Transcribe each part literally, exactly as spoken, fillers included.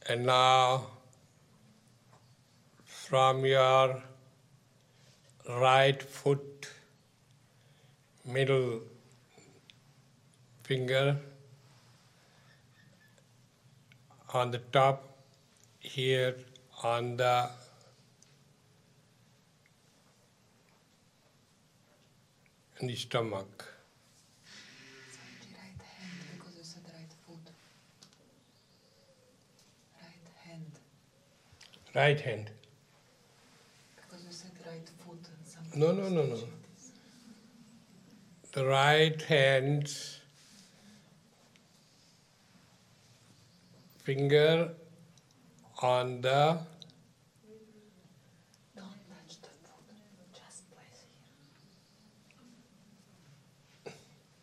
And now from your right foot, middle finger on the top here on the in the stomach. Right hand, because you said right foot. Right hand. Right hand. Because you said right foot and something. No, no, no, no. The right hand's finger on the Don't touch the foot. Just place here.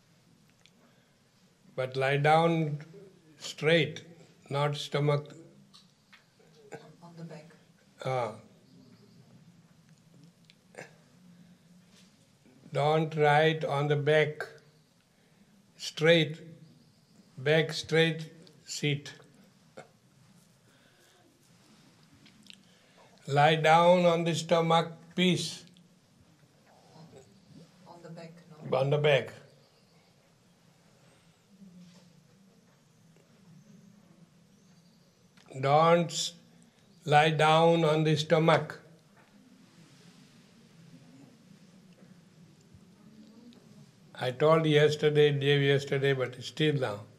but lie down straight, not stomach. On the back. Ah. Don't write on the back. Straight, back straight, seat. Lie down on the stomach piece. On the back, no? On the back. Don't lie down on the stomach. I told yesterday, day yesterday, but still now.